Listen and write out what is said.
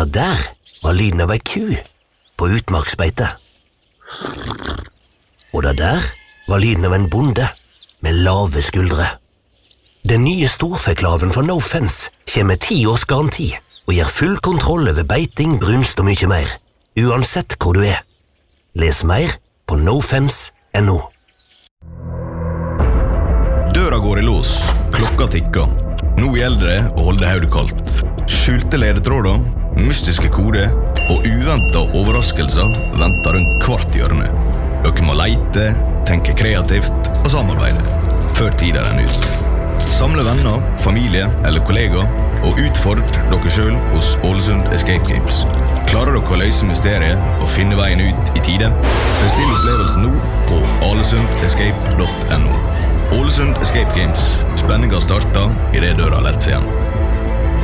Det der var lyden av ei ku på utmarksbeite. Og det der var lyden av en bonde med lave skuldre. Den nye storfeklaven for No Fence kommer med 10 års garanti og gir full kontroll over beiting, brunst og mye mer, uansett hvor du er. Les mer på nofence.no. Døra går i lås, klokka tikker. Nå gjelder det å holde hodet kaldt. Skjulte ledetråder, mystiske koder og uventet overraskelser venter rundt hvert hjørne. Dere må leite, tenke kreativt og samarbeide, før tiden er ut. Samle venner, familie eller kollegaer og utfordre dere selv hos Ålesund Escape Games. Klarer dere å løse mysteriet og finne veien ut i tide? Bestill opplevelsen nå på alesundescape.no. Ålesund Escape Games. Spenningen starter i det døra lett igjen.